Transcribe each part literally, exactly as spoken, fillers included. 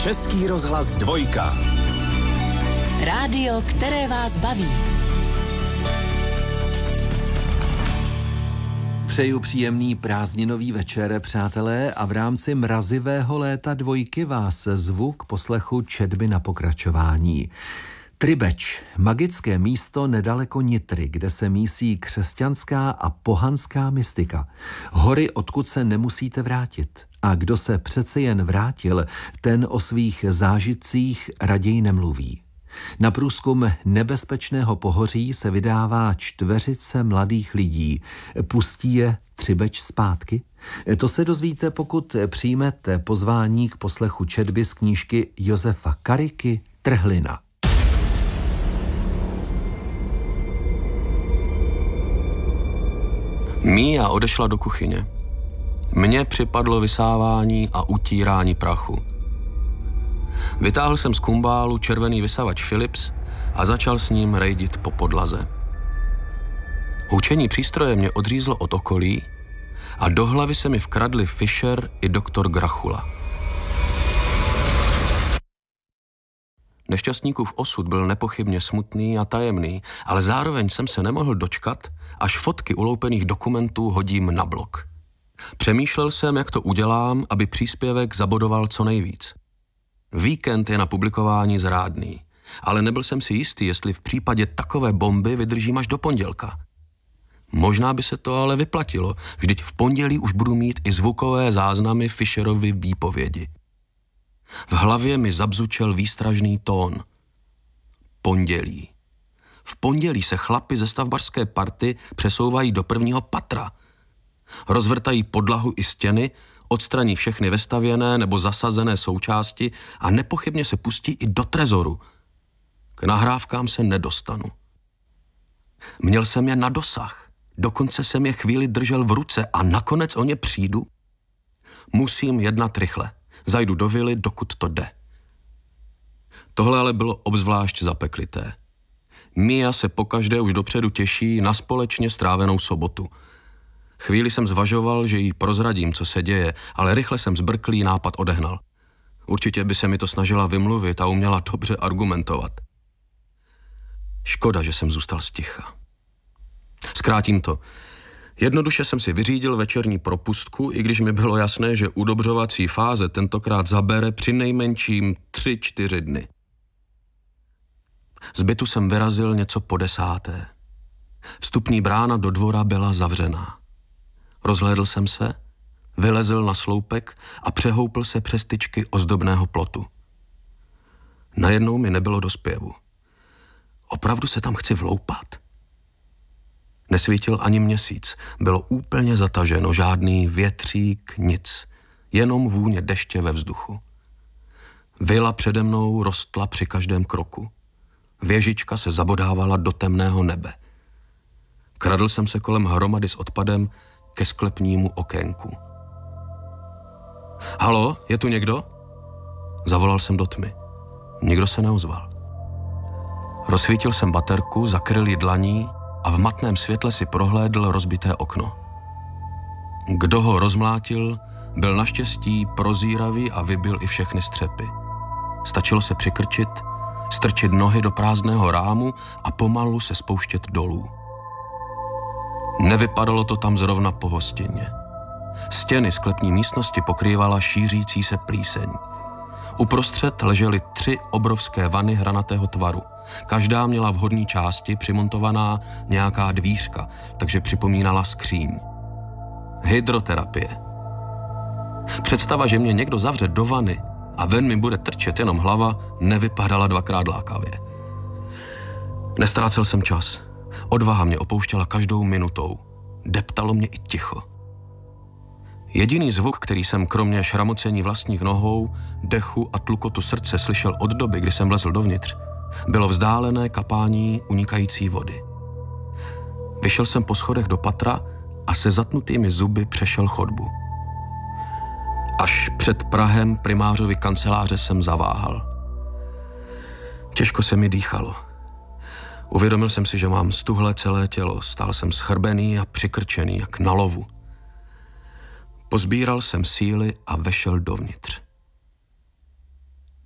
Český rozhlas dvojka. Rádio, které vás baví. Přeju příjemný prázdninový večer, přátelé, a v rámci mrazivého léta dvojky vás zvu k poslechu četby na pokračování. Tribeč, magické místo nedaleko Nitry, kde se mísí křesťanská a pohanská mystika. Hory, odkud se nemusíte vrátit. A kdo se přece jen vrátil, ten o svých zážitcích raději nemluví. Na průzkum nebezpečného pohoří se vydává čtveřice mladých lidí. Pustí je Tribeč zpátky? To se dozvíte, pokud přijmete pozvání k poslechu četby z knížky Josefa Kariky Trhlina. Mia odešla do kuchyně. Mně připadlo vysávání a utírání prachu. Vytáhl jsem z kumbálu červený vysavač Philips a začal s ním rejdit po podlaze. Hučení přístroje mě odřízlo od okolí a do hlavy se mi vkradli Fischer i doktor Grachula. Nešťastníkův osud byl nepochybně smutný a tajemný, ale zároveň jsem se nemohl dočkat, až fotky uloupených dokumentů hodím na blog. Přemýšlel jsem, jak to udělám, aby příspěvek zabodoval co nejvíc. Víkend je na publikování zrádný, ale nebyl jsem si jistý, jestli v případě takové bomby vydržím až do pondělka. Možná by se to ale vyplatilo, vždyť v pondělí už budu mít i zvukové záznamy Fischerovy výpovědi. V hlavě mi zabzučel výstražný tón. Pondělí. V pondělí se chlapi ze stavbařské party přesouvají do prvního patra. Rozvrtají podlahu i stěny, odstraní všechny vestavěné nebo zasazené součásti a nepochybně se pustí i do trezoru. K nahrávkám se nedostanu. Měl jsem je na dosah, dokonce jsem je chvíli držel v ruce a nakonec o ně přijdu. Musím jednat rychle, zajdu do vily, dokud to jde. Tohle ale bylo obzvlášť zapeklité. Mia se pokaždé už dopředu těší na společně strávenou sobotu. Chvíli jsem zvažoval, že jí prozradím, co se děje, ale rychle jsem zbrklý nápad odehnal. Určitě by se mi to snažila vymluvit a uměla dobře argumentovat. Škoda, že jsem zůstal sticha. Zkrátím to. Jednoduše jsem si vyřídil večerní propustku, i když mi bylo jasné, že udobřovací fáze tentokrát zabere přinejmenším tři, čtyři dny. Z bytu jsem vyrazil něco po desáté. Vstupní brána do dvora byla zavřená. Rozhlédl jsem se, vylezl na sloupek a přehoupl se přes tyčky ozdobného plotu. Najednou mi nebylo do zpěvu. Opravdu se tam chci vloupat? Nesvítil ani měsíc, bylo úplně zataženo, žádný větřík, nic, jenom vůně deště ve vzduchu. Vila přede mnou rostla při každém kroku. Věžička se zabodávala do temného nebe. Kradl jsem se kolem hromady s odpadem ke sklepnímu okénku. Halo, je tu někdo? Zavolal jsem do tmy. Nikdo se neozval. Rozsvítil jsem baterku, zakryl ji dlaní a v matném světle si prohlédl rozbité okno. Kdo ho rozmlátil, byl naštěstí prozíravý a vybil i všechny střepy. Stačilo se přikrčit, strčit nohy do prázdného rámu a pomalu se spouštět dolů. Nevypadalo to tam zrovna pohostinně. Stěny sklepní místnosti pokrývala šířící se plíseň. Uprostřed ležely tři obrovské vany hranatého tvaru. Každá měla v horní části přimontovaná nějaká dvířka, takže připomínala skříň. Hydroterapie. Představa, že mě někdo zavře do vany a ven mi bude trčet jenom hlava, nevypadala dvakrát lákavě. Nestrácel jsem čas. Odvaha mě opouštěla každou minutou. Deptalo mě i ticho. Jediný zvuk, který jsem kromě šramocení vlastních nohou, dechu a tlukotu srdce slyšel od doby, kdy jsem vlezl dovnitř, bylo vzdálené kapání unikající vody. Vyšel jsem po schodech do patra a se zatnutými zuby přešel chodbu. Až před prahem primářovy kanceláře jsem zaváhal. Těžko se mi dýchalo. Uvědomil jsem si, že mám stuhlé celé tělo, stál jsem schrbený a přikrčený, jak na lovu. Pozbíral jsem síly a vešel dovnitř.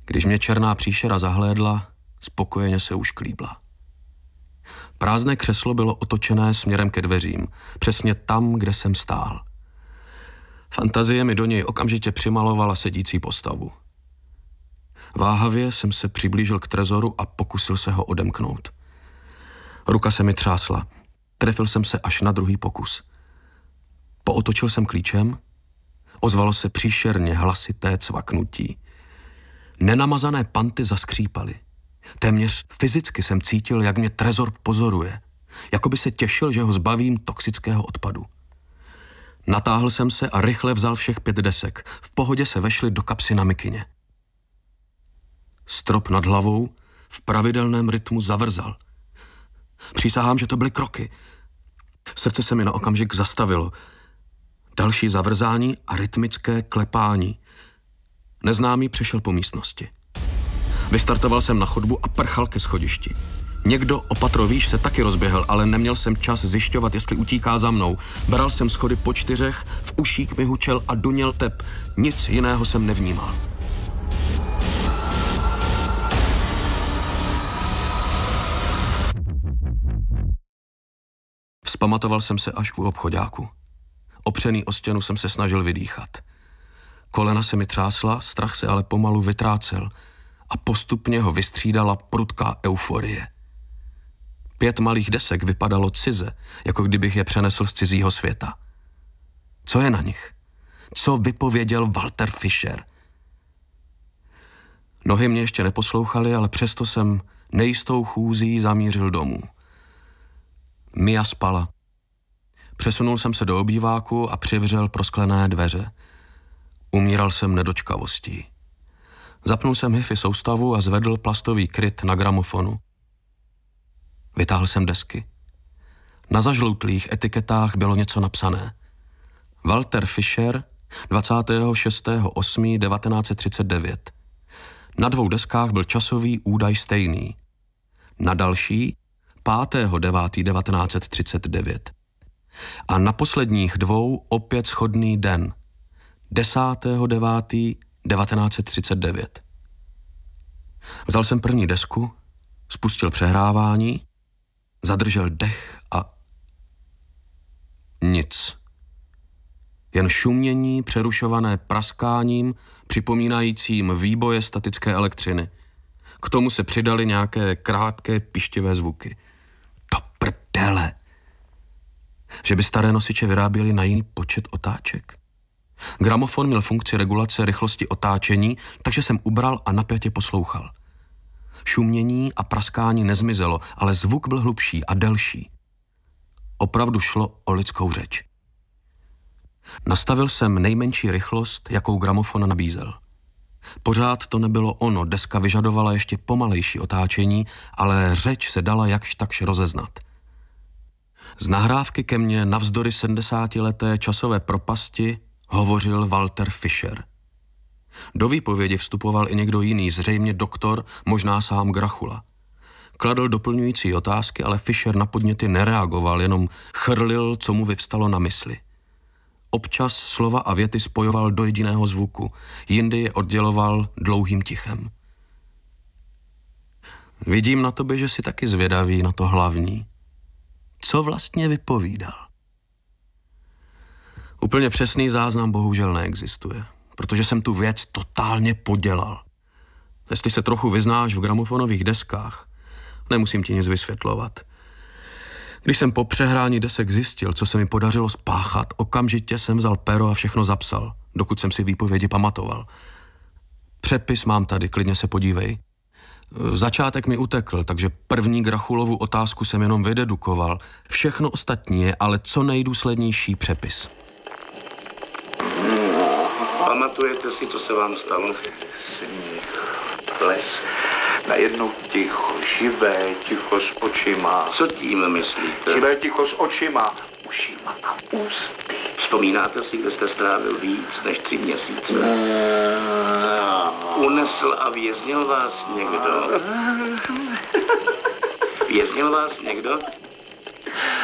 Když mě černá příšera zahlédla, spokojeně se ušklíbla. Prázdné křeslo bylo otočené směrem ke dveřím, přesně tam, kde jsem stál. Fantazie mi do něj okamžitě přimalovala sedící postavu. Váhavě jsem se přiblížil k trezoru a pokusil se ho odemknout. Ruka se mi třásla. Trefil jsem se až na druhý pokus. Pootočil jsem klíčem, ozvalo se příšerně hlasité cvaknutí. Nenamazané panty zaskřípaly. Téměř fyzicky jsem cítil, jak mě trezor pozoruje, jako by se těšil, že ho zbavím toxického odpadu. Natáhl jsem se a rychle vzal všech pět desek. V pohodě se vešly do kapsy na mikině. Strop nad hlavou v pravidelném rytmu zavrzal. Přísahám, že to byly kroky. Srdce se mi na okamžik zastavilo. Další zavrzání a rytmické klepání. Neznámý přešel po místnosti. Vystartoval jsem na chodbu a prchal ke schodišti. Někdo opatrovíš se taky rozběhl, ale neměl jsem čas zjišťovat, jestli utíká za mnou. Bral jsem schody po čtyřech, v uších mi hučel a duněl tep. Nic jiného jsem nevnímal. Vzpamatoval jsem se až u obchoďáku. Opřený o stěnu jsem se snažil vydýchat. Kolena se mi třásla, strach se ale pomalu vytrácel a postupně ho vystřídala prudká euforie. Pět malých desek vypadalo cize, jako kdybych je přenesl z cizího světa. Co je na nich? Co vypověděl Walter Fischer? Nohy mě ještě neposlouchaly, ale přesto jsem nejistou chůzí zamířil domů. Mia spala. Přesunul jsem se do obýváku a přivřel prosklené dveře. Umíral jsem nedočkavostí. Zapnul jsem hi-fi soustavu a zvedl plastový kryt na gramofonu. Vytáhl jsem desky. Na zažloutlých etiketách bylo něco napsané. Walter Fischer, dvacátého šestého osmého devatenáct set třicet devět. Na dvou deskách byl časový údaj stejný. Na další pátého devátého devatenáct set třicet devět. A na posledních dvou opět shodný den. desátého devátého devatenáct set třicet devět. Vzal jsem první desku, spustil přehrávání, zadržel dech a nic. Jen šumění přerušované praskáním, připomínajícím výboje statické elektřiny. K tomu se přidaly nějaké krátké pištivé zvuky. To prdele! Že by staré nosiče vyráběly na jiný počet otáček? Gramofon měl funkci regulace rychlosti otáčení, takže jsem ubral a napjatě poslouchal. Šumění a praskání nezmizelo, ale zvuk byl hlubší a delší. Opravdu šlo o lidskou řeč. Nastavil jsem nejmenší rychlost, jakou gramofon nabízel. Pořád to nebylo ono, deska vyžadovala ještě pomalejší otáčení, ale řeč se dala jakž takž rozeznat. Z nahrávky ke mně navzdory sedmdesátileté časové propasti hovořil Walter Fischer. Do výpovědi vstupoval i někdo jiný, zřejmě doktor, možná sám Grachula. Kladl doplňující otázky, ale Fischer na podněty nereagoval, jenom chrlil, co mu vyvstalo na mysli. Občas slova a věty spojoval do jediného zvuku, jindy je odděloval dlouhým tichem. Vidím na tobě, že jsi taky zvědavý na to hlavní. Co vlastně vypovídal? Úplně přesný záznam bohužel neexistuje, protože jsem tu věc totálně podělal. Jestli se trochu vyznáš v gramofonových deskách, nemusím ti nic vysvětlovat. Když jsem po přehrání desek zjistil, co se mi podařilo spáchat, okamžitě jsem vzal pero a všechno zapsal, dokud jsem si výpovědi pamatoval. Přepis mám tady, klidně se podívej. Začátek mi utekl, takže první Grachulovu otázku jsem jenom vydedukoval. Všechno ostatní je ale co nejdůslednější přepis. Pamatujete si, co se vám stalo? Sníh, ples, najednou ticho, živé ticho s očima. Co tím myslíte? Živé ticho s očima, ušima a ústy. Vzpomínáte si, kde jste strávil víc než tři měsíce? Unesl a věznil vás někdo? Věznil vás někdo?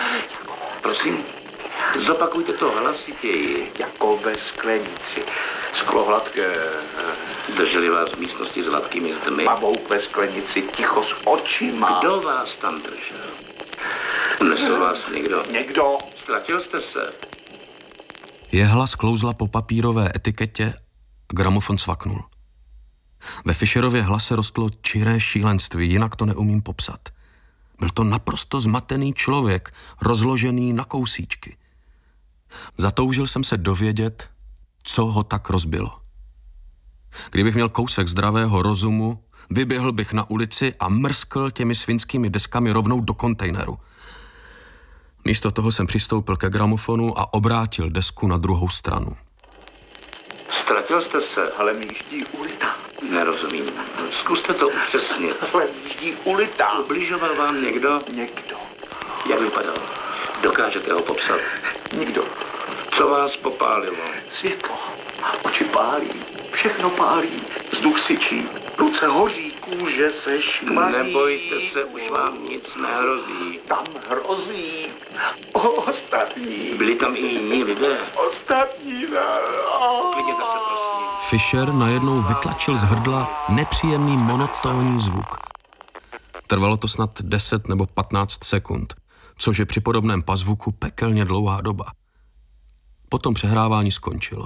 Prosím, zopakujte to hlasitěji. Jako ve sklenici. Sklo hladké. Drželi vás v místnosti s hladkými zdmi? Pavouk ve sklenici, ticho s očima. Kdo vás tam držel? Nesl vás někdo? Někdo. Ztratil jste se? Jehla sklouzla po papírové etiketě a gramofon cvaknul. Ve Fischerově hlase rostlo čiré šílenství, jinak to neumím popsat. Byl to naprosto zmatený člověk, rozložený na kousíčky. Zatoužil jsem se dovědět, co ho tak rozbilo. Kdybych měl kousek zdravého rozumu, vyběhl bych na ulici a mrskl těmi svinskými deskami rovnou do kontejneru. Místo toho jsem přistoupil ke gramofonu a obrátil desku na druhou stranu. Ztratil jste se? Hlemíždí ulita. Nerozumím. Zkuste to upřesnit. Hlemíždí ulita. Ubližoval vám někdo? Někdo. Jak vypadal? Dokážete ho popsat? Nikdo. Co vás popálilo? Světlo. Oči pálí. Všechno pálí. Vzduch syčí. Ruce hoří. Kůže se škvaří. Nebojte se, už vám nic nehrozí. Tam hrozí. O, ostatní. Byli tam i jiní lidé. Ostatní. Klidněte se, prosím. Fischer najednou vytlačil z hrdla nepříjemný monotónní zvuk. Trvalo to snad deset nebo patnáct sekund, což je při podobném pazvuku pekelně dlouhá doba. Potom přehrávání skončilo.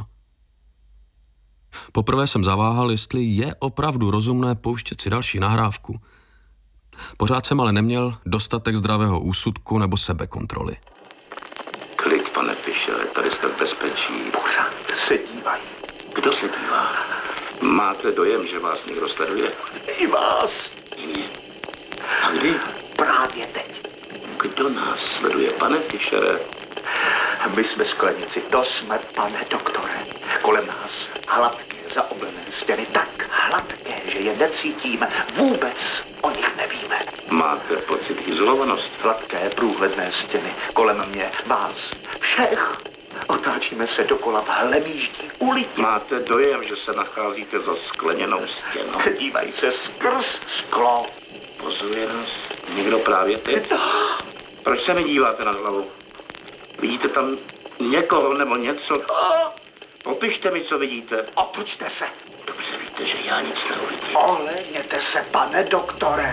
Poprvé jsem zaváhal, jestli je opravdu rozumné pouštět si další nahrávku. Pořád jsem ale neměl dostatek zdravého úsudku nebo sebekontroly. Klid, pane Fischere, tady jste v bezpečí. Pořád se dívají. Kdo se dívá? Máte dojem, že vás někdo sleduje? I vás. I mě. A kdy? Právě teď. Kdo nás sleduje, pane Fischere? My jsme sklenici, to jsme, pane doktore. Kolem nás hladké, zaoblené stěny, tak hladké, že je necítíme. Vůbec o nich nevíme. Máte pocit izolovanosti? Hladké, průhledné stěny, kolem mě, vás, všech. Otáčíme se dokola v hlemíždí ulitě. Máte dojem, že se nacházíte za skleněnou stěnou? Dívají se skrz sklo. Pozuje nás někdo právě teď? Proč se mi díváte na hlavu? Vidíte tam někoho nebo něco? Popište mi, co vidíte. Otočte se. Dobře víte, že já nic neuvidím. Ohlédněte se, pane doktore.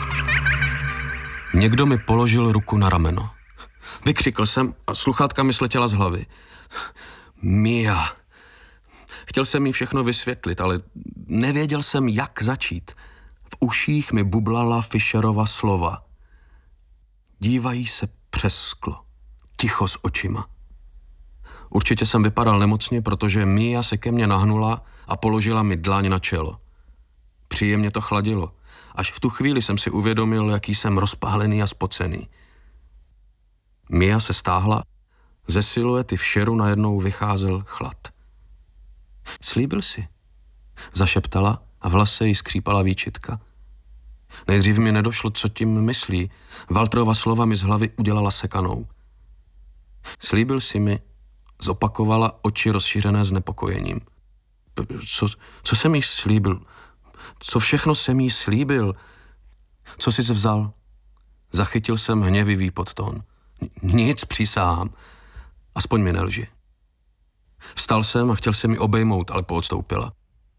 Někdo mi položil ruku na rameno. Vykřikl jsem a sluchátka mi sletěla z hlavy. Mia. Chtěl jsem jí všechno vysvětlit, ale nevěděl jsem, jak začít. V uších mi bublala Fischerova slova. Dívají se přes sklo. Ticho s očima. Určitě jsem vypadal nemocně, protože Mia se ke mně nahnula a položila mi dlaň na čelo. Příjemně to chladilo. Až v tu chvíli jsem si uvědomil, jaký jsem rozpálený a spocený. Mia se stáhla, ze siluety Fischeru najednou vycházel chlad. Slíbil si, zašeptala a v hlase jí skřípala výčitka. Nejdřív mi nedošlo, co tím myslí. Walterova slova mi z hlavy udělala sekanou. Slíbil si mi, zopakovala, oči rozšířené znepokojením. Co, co jsem jí slíbil? Co všechno jsem jí slíbil? Co jsi vzal? Zachytil jsem hněvivý podtón. Nic, přísahám. Aspoň mi nelži. Vstal jsem a chtěl jsem mi obejmout, ale poodstoupila.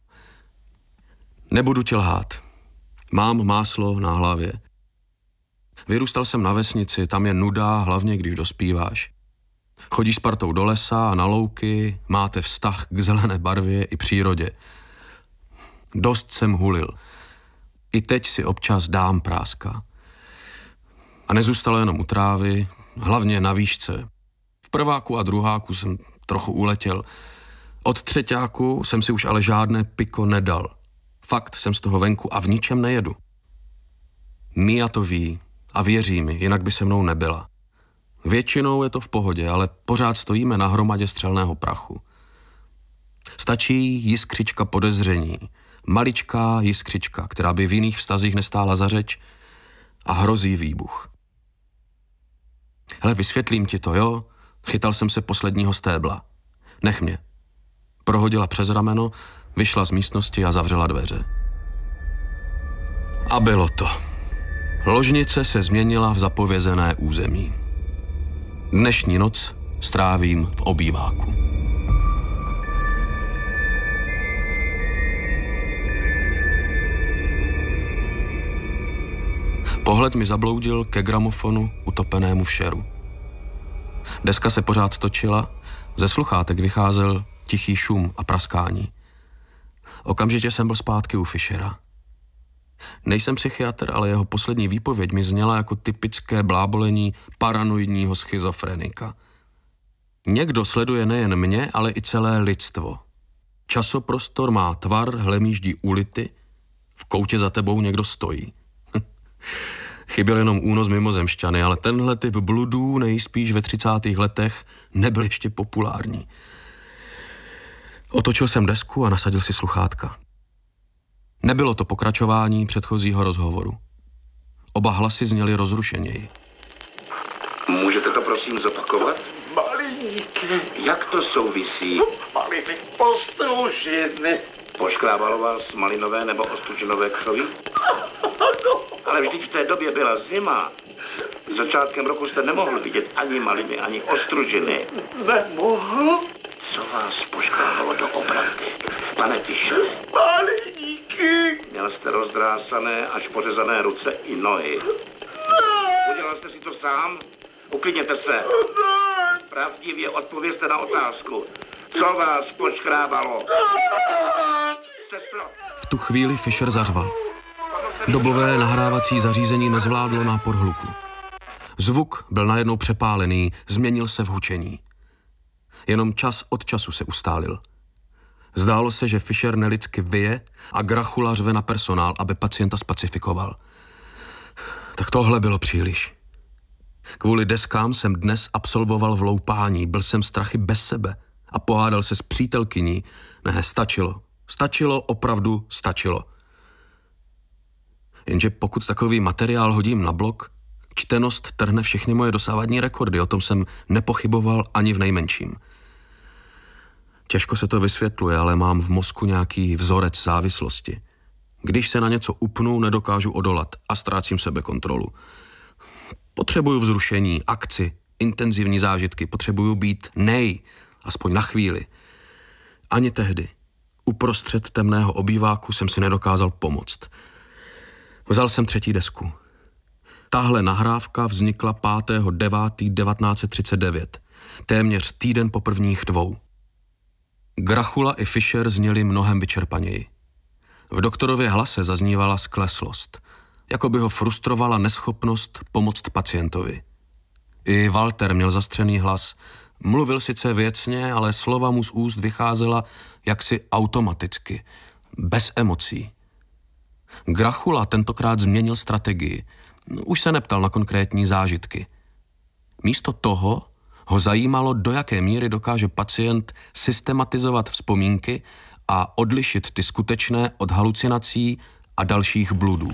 Nebudu ti lhát. Mám máslo na hlavě. Vyrůstal jsem na vesnici, tam je nuda, hlavně když dospíváš. Chodíš s partou do lesa a na louky, máte vztah k zelené barvě i přírodě. Dost jsem hulil. I teď si občas dám práska. A nezůstalo jenom u trávy, hlavně na výšce. V prváku a druháku jsem trochu uletěl. Od třeťáku jsem si už ale žádné piko nedal. Fakt jsem z toho venku a v ničem nejedu. Mia to ví a věří mi, jinak by se mnou nebyla. Většinou je to v pohodě, ale pořád stojíme na hromadě střelného prachu. Stačí jiskřička podezření, maličká jiskřička, která by v jiných vztazích nestála za řeč a hrozí výbuch. Hele, vysvětlím ti to, jo? Chytal jsem se posledního stébla. Nech mě. Prohodila přes rameno, vyšla z místnosti a zavřela dveře. A bylo to. Ložnice se změnila v zapovězené území. Dnešní noc strávím v obýváku. Pohled mi zabloudil ke gramofonu utopenému v šeru. Deska se pořád točila, ze sluchátek vycházel tichý šum a praskání. Okamžitě jsem byl zpátky u Fischera. Nejsem psychiatr, ale jeho poslední výpověď mi zněla jako typické blábolení paranoidního schizofrenika. Někdo sleduje nejen mě, ale i celé lidstvo. Časoprostor má tvar hlemýždí ulity, v koutě za tebou někdo stojí. Chyběl jenom únos mimozemšťany, ale tenhle typ bludů nejspíš ve třicátých letech nebyl ještě populární. Otočil jsem desku a nasadil si sluchátka. Nebylo to pokračování předchozího rozhovoru. Oba hlasy zněly rozrušeněji. Můžete to prosím zopakovat? Maliníky. Jak to souvisí? Maliny postružiny. Poškrábalo vás malinové nebo ostružinové křoví? Ale vždyť v té době byla zima. Začátkem roku jste nemohl vidět ani maliny, ani ostružiny. Nemohl? Co vás poškrábalo doopravdy, pane Fischere? Maliníky. Měl jste rozdrásané až pořezané ruce i nohy. Udělal jste si to sám? Uklidněte se. Pravdivě odpovězte na otázku. Co vás poškrábalo? Sestro. V tu chvíli Fischer zařval. Dobové nahrávací zařízení nezvládlo nápor hluku. Zvuk byl najednou přepálený, změnil se v hučení. Jenom čas od času se ustálil. Zdálo se, že Fischer nelidsky vyje a Grachula řve na personál, aby pacienta spacifikoval. Tak tohle bylo příliš. Kvůli deskám jsem dnes absolvoval vloupání, byl jsem strachy bez sebe a pohádal se s přítelkyní. Ne, stačilo. Stačilo, opravdu stačilo. Jenže pokud takový materiál hodím na blok, čtenost trhne všechny moje dosávadní rekordy, o tom jsem nepochyboval ani v nejmenším. Těžko se to vysvětluje, ale mám v mozku nějaký vzorec závislosti. Když se na něco upnu, nedokážu odolat a ztrácím sebekontrolu. Potřebuju vzrušení, akci, intenzivní zážitky, potřebuju být nej, aspoň na chvíli. Ani tehdy, uprostřed temného obýváku, jsem si nedokázal pomoct. Vzal jsem třetí desku. Tahle nahrávka vznikla pátého devátého devatenáct set třicet devět, téměř týden po prvních dvou. Grachula i Fischer zněli mnohem vyčerpaněji. V doktorově hlase zaznívala skleslost, jako by ho frustrovala neschopnost pomoct pacientovi. I Walter měl zastřený hlas. Mluvil sice věcně, ale slova mu z úst vycházela jaksi automaticky, bez emocí. Grachula tentokrát změnil strategii. Už se neptal na konkrétní zážitky. Místo toho ho zajímalo, do jaké míry dokáže pacient systematizovat vzpomínky a odlišit ty skutečné od halucinací a dalších bludů.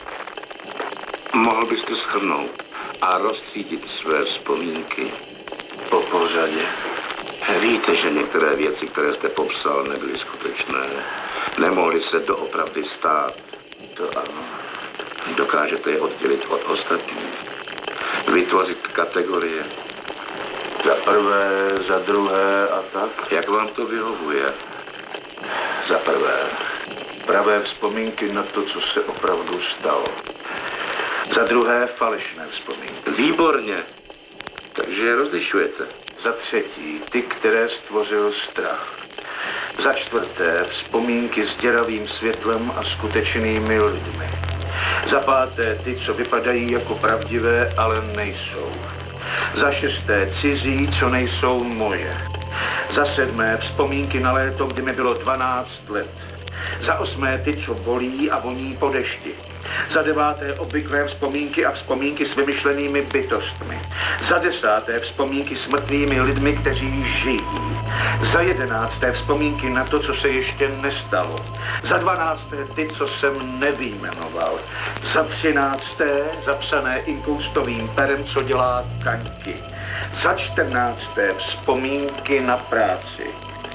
Mohl byste shrnout a rozstřídit své vzpomínky po pořadě? Víte, že některé věci, které jste popsal, nebyly skutečné. Nemohly se doopravdy stát. To ano. Dokážete je oddělit od ostatních. Vytvořit kategorie. Za prvé, za druhé a tak. Jak vám to vyhovuje? Za prvé, pravé vzpomínky na to, co se opravdu stalo. Za druhé, falešné vzpomínky. Výborně. Takže je rozlišujete. Za třetí, ty, které stvořil strach. Za čtvrté, vzpomínky s děravým světlem a skutečnými lidmi. Za páté, ty, co vypadají jako pravdivé, ale nejsou. Za šesté, cizí, co nejsou moje. Za sedmé, vzpomínky na léto, kdy mi bylo dvanáct let. Za osmé, ty, co bolí a voní po dešti. Za deváté, obvyklé vzpomínky a vzpomínky s vymyšlenými bytostmi. Za desáté, vzpomínky s mrtvými lidmi, kteří žijí. Za jedenácté, vzpomínky na to, co se ještě nestalo. Za dvanácté, ty, co jsem nevyjmenoval. Za třinácté, zapsané inkoustovým perem, co dělá kaňky. Za čtrnácté, vzpomínky na práci.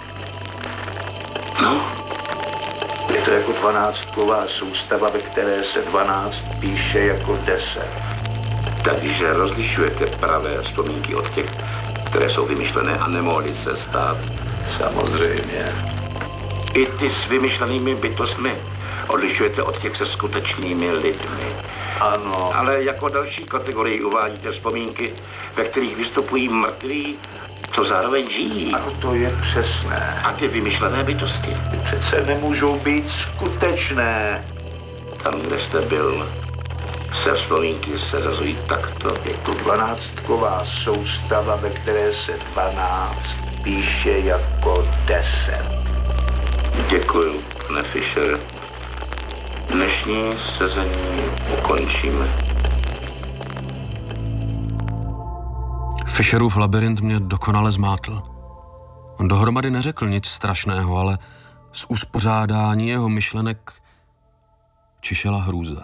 No? Je to jako dvanáctková soustava, ve které se dvanáct píše jako deset. Takže rozlišujete pravé vzpomínky od těch, které jsou vymyšlené a nemohly se stát. Samozřejmě. I ty s vymyšlenými bytostmi odlišujete od těch se skutečnými lidmi. Ano. Ale jako další kategorii uvádíte vzpomínky, ve kterých vystupují mrtví, co zároveň žijí. Ano, to je přesné. A ty vymyšlené bytosti. Ty přece nemůžou být skutečné. Tam, kde jste byl, se vzpomínky seřazují takto. Je to dvanáctková soustava, ve které se dvanáct píše jako deset. Děkuji, pane Fischer. Dnešní sezení ukončíme. Fischerův labyrint mě dokonale zmátl. On dohromady neřekl nic strašného, ale z uspořádání jeho myšlenek čišela hrůza.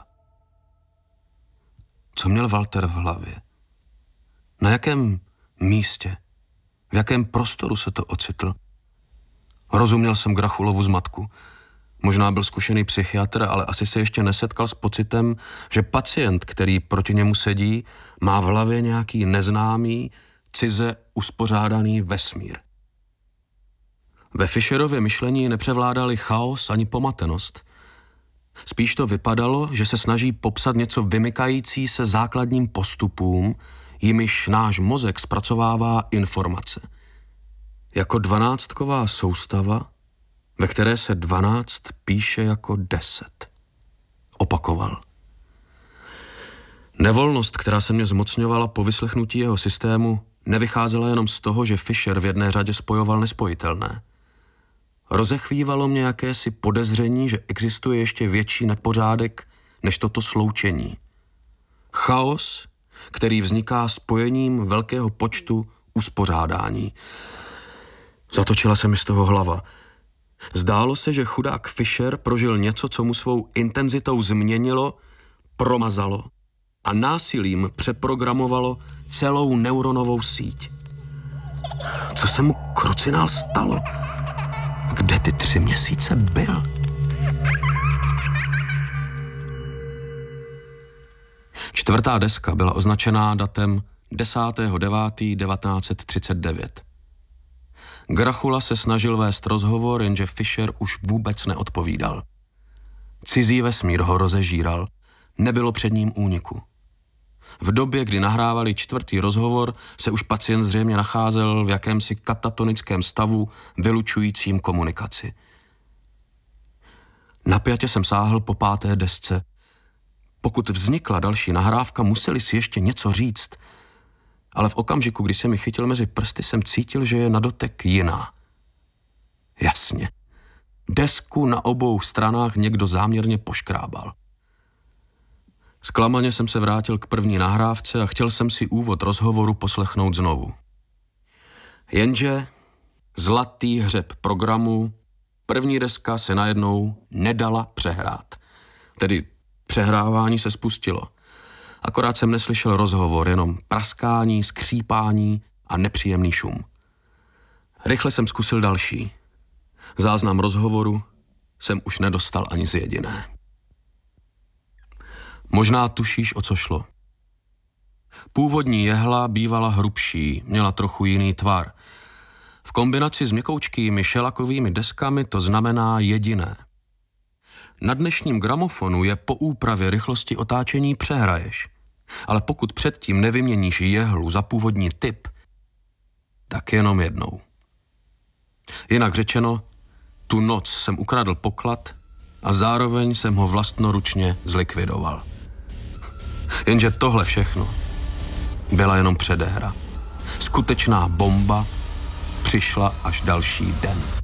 Co měl Walter v hlavě? Na jakém místě? V jakém prostoru se to ocitl? Rozuměl jsem Grachulovu zmatku. Možná byl zkušený psychiatr, ale asi se ještě nesetkal s pocitem, že pacient, který proti němu sedí, má v hlavě nějaký neznámý, cize uspořádaný vesmír. Ve Fischerově myšlení nepřevládali chaos ani pomatenost. Spíš to vypadalo, že se snaží popsat něco vymykající se základním postupům, jimiž náš mozek zpracovává informace. Jako dvanáctková soustava, ve které se dvanáct píše jako deset. Opakoval. Nevolnost, která se mě zmocňovala po vyslechnutí jeho systému, nevycházela jenom z toho, že Fischer v jedné řadě spojoval nespojitelné. Rozechvívalo mě jakési podezření, že existuje ještě větší nepořádek než toto sloučení. Chaos, který vzniká spojením velkého počtu uspořádání. Zatočila se mi z toho hlava. Zdálo se, že chudák Fischer prožil něco, co mu svou intenzitou změnilo, promazalo a násilím přeprogramovalo celou neuronovou síť. Co se mu krucinál stalo? Kde ty tři měsíce byl? Čtvrtá deska byla označená datem desátého devátého devatenáct set třicet devět. Grachula se snažil vést rozhovor, jenže Fischer už vůbec neodpovídal. Cizí vesmír ho rozežíral, nebylo před ním úniku. V době, kdy nahrávali čtvrtý rozhovor, se už pacient zřejmě nacházel v jakémsi katatonickém stavu vylučujícím komunikaci. Napjatě jsem sáhl po páté desce. Pokud vznikla další nahrávka, museli si ještě něco říct. Ale v okamžiku, kdy se mi chytil mezi prsty, jsem cítil, že je na dotek jiná. Jasně. Desku na obou stranách někdo záměrně poškrábal. Zklamaně jsem se vrátil k první nahrávce a chtěl jsem si úvod rozhovoru poslechnout znovu. Jenže zlatý hřeb programu, první deska se najednou nedala přehrát. Tedy přehrávání se spustilo. Akorát jsem neslyšel rozhovor, jenom praskání, skřípání a nepříjemný šum. Rychle jsem zkusil další. Záznam rozhovoru jsem už nedostal ani z jediné. Možná tušíš, o co šlo. Původní jehla bývala hrubší, měla trochu jiný tvar. V kombinaci s měkoučkými šelakovými deskami to znamená jediné. Na dnešním gramofonu je po úpravě rychlosti otáčení přehraješ, ale pokud předtím nevyměníš jehlu za původní typ, tak jenom jednou. Jinak řečeno, tu noc jsem ukradl poklad a zároveň jsem ho vlastnoručně zlikvidoval. Jenže tohle všechno byla jenom předehra. Skutečná bomba přišla až další den.